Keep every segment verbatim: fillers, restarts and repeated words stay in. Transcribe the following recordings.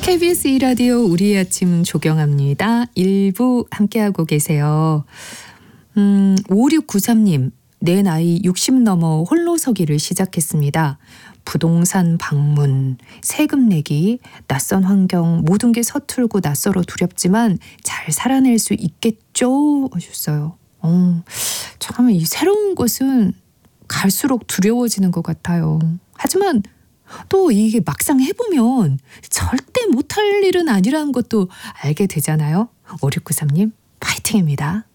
케이비에스 이 라디오 우리의 아침 조경합니다. 일부 함께하고 계세요. 음, 오육구삼 님, 내 나이 육십 넘어 홀로서기를 시작했습니다. 부동산 방문, 세금 내기, 낯선 환경 모든 게 서툴고 낯설어 두렵지만 잘 살아낼 수 있겠죠? 하셨어요. 어, 잠깐만, 이 새로운 곳은 갈수록 두려워지는 것 같아요. 하지만 또 이게 막상 해보면 절대 못할 일은 아니라는 것도 알게 되잖아요. 오육구삼 님 파이팅입니다.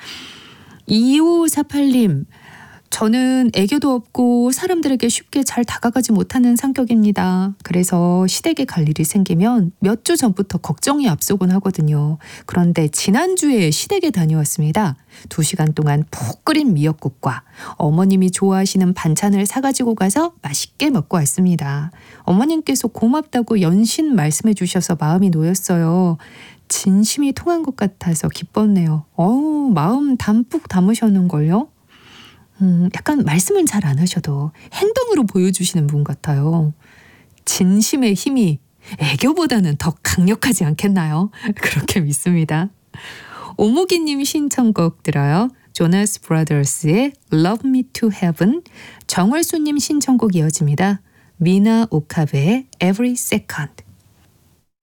이오사팔 님, 저는 애교도 없고 사람들에게 쉽게 잘 다가가지 못하는 성격입니다. 그래서 시댁에 갈 일이 생기면 몇 주 전부터 걱정이 앞서곤 하거든요. 그런데 지난주에 시댁에 다녀왔습니다. 두 시간 동안 푹 끓인 미역국과 어머님이 좋아하시는 반찬을 사가지고 가서 맛있게 먹고 왔습니다. 어머님께서 고맙다고 연신 말씀해 주셔서 마음이 놓였어요. 진심이 통한 것 같아서 기뻤네요. 어우, 마음 담뿍 담으셨는걸요? 음, 약간 말씀은 잘 안 하셔도 행동으로 보여주시는 분 같아요. 진심의 힘이 애교보다는 더 강력하지 않겠나요? 그렇게 믿습니다. 오목이님 신청곡 들어요. 조나스 브라더스의 Love Me to Heaven, 정월수님 신청곡 이어집니다. 미나 오카베의 Every Second.